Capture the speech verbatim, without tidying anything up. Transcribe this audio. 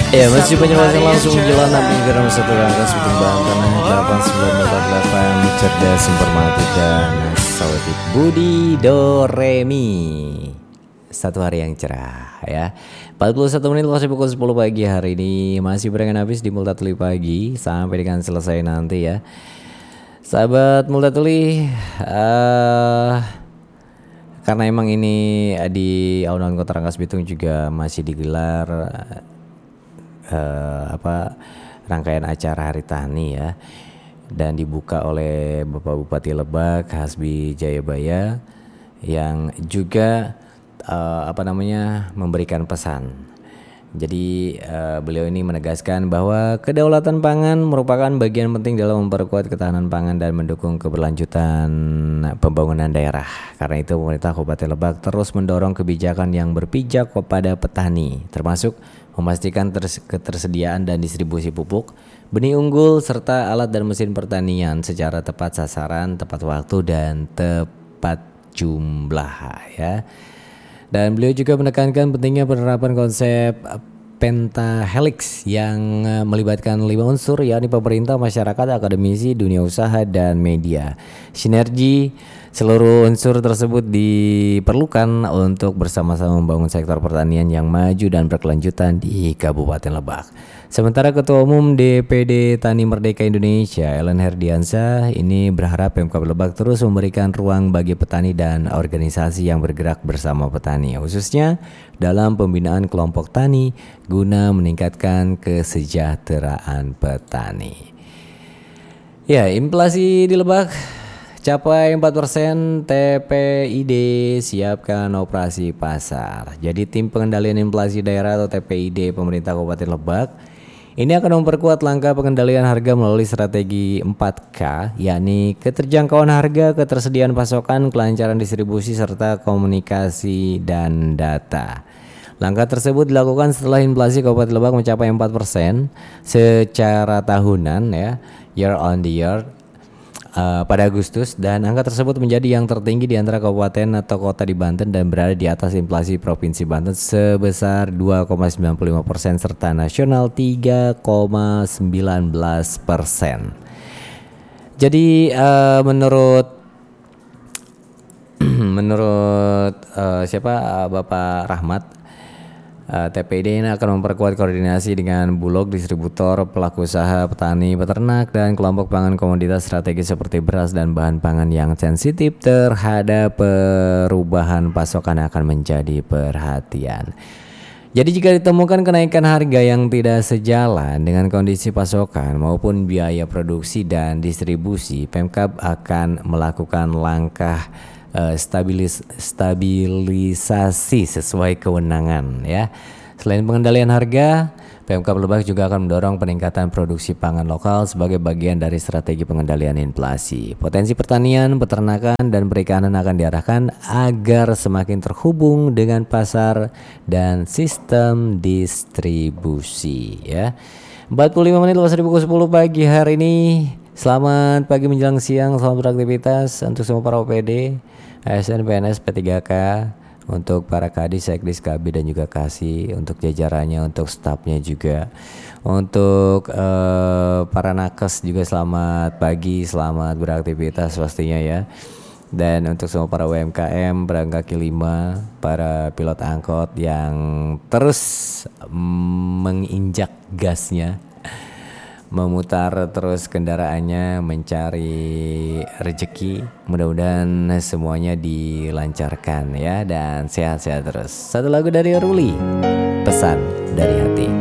Ya, masih penyelesaian langsung jalan Nabi Garam satu rangkas bikin bahan tanah delapan sembilan empat delapan cerdas informatif dan sautik Budi Do Re Mi. Satu hari yang cerah ya. empat puluh satu menit waktu pukul sepuluh pagi hari ini masih berengan habis di Multatuli pagi sampai dengan selesai nanti ya. Sahabat Multatuli, uh, karena emang ini di alun-alun Kota Rangkas Bitung juga masih digelar Uh, apa rangkaian acara Hari Tani ya, dan dibuka oleh Bapak Bupati Lebak Hasbi Jayabaya yang juga uh, apa namanya memberikan pesan. Jadi uh, beliau ini menegaskan bahwa kedaulatan pangan merupakan bagian penting dalam memperkuat ketahanan pangan dan mendukung keberlanjutan pembangunan daerah. Karena itu pemerintah Kabupaten Lebak terus mendorong kebijakan yang berpijak kepada petani, termasuk memastikan ters- ketersediaan dan distribusi pupuk, benih unggul, serta alat dan mesin pertanian secara tepat sasaran, tepat waktu, dan tepat jumlah ya. Dan beliau juga menekankan pentingnya penerapan konsep pentahelix yang melibatkan lima unsur, yakni pemerintah, masyarakat, akademisi, dunia usaha, dan media. Sinergi seluruh unsur tersebut diperlukan untuk bersama-sama membangun sektor pertanian yang maju dan berkelanjutan di Kabupaten Lebak. Sementara Ketua Umum D P D Tani Merdeka Indonesia, Ellen Herdiansah, ini berharap Pemkab Lebak terus memberikan ruang bagi petani dan organisasi yang bergerak bersama petani, khususnya dalam pembinaan kelompok tani guna meningkatkan kesejahteraan petani. Ya, inflasi di Lebak capai empat persen, T P I D siapkan operasi pasar. Jadi tim pengendalian inflasi daerah atau T P I D pemerintah Kabupaten Lebak ini akan memperkuat langkah pengendalian harga melalui strategi empat K, yakni keterjangkauan harga, ketersediaan pasokan, kelancaran distribusi, serta komunikasi dan data. Langkah tersebut dilakukan setelah inflasi Kabupaten Lebak mencapai empat persen secara tahunan ya, year on the year, Uh, pada Agustus, dan angka tersebut menjadi yang tertinggi di antara kabupaten atau kota di Banten dan berada di atas inflasi Provinsi Banten sebesar dua koma sembilan lima persen serta nasional tiga koma satu sembilan persen. Jadi uh, menurut menurut uh, siapa uh, Bapak Rahmat, Uh, T P I D ini akan memperkuat koordinasi dengan bulog, distributor, pelaku usaha, petani, peternak, dan kelompok pangan komoditas strategis seperti beras dan bahan pangan yang sensitif terhadap perubahan pasokan akan menjadi perhatian. Jadi jika ditemukan kenaikan harga yang tidak sejalan dengan kondisi pasokan maupun biaya produksi dan distribusi, Pemkab akan melakukan langkah Stabilis, stabilisasi sesuai kewenangan ya. Selain pengendalian harga, Pemkab Lebak juga akan mendorong peningkatan produksi pangan lokal sebagai bagian dari strategi pengendalian inflasi. Potensi pertanian, peternakan, dan perikanan akan diarahkan agar semakin terhubung dengan pasar dan sistem distribusi ya. empat puluh lima menit waktu pukul sepuluh pagi hari ini. Selamat pagi menjelang siang, selamat beraktivitas untuk semua para O P D, A S N, P N S, P tiga K, untuk para Kadis, Sekdis, Kabi, dan juga Kasih, untuk jajarannya, untuk stafnya juga, untuk uh, para nakes juga selamat pagi, selamat beraktivitas pastinya ya. Dan untuk semua para U M K M, pedagang kaki lima, para pilot angkot yang terus menginjak gasnya, memutar terus kendaraannya mencari rezeki, mudah-mudahan semuanya dilancarkan ya dan sehat-sehat terus. Satu lagu dari Ruli, pesan dari hati.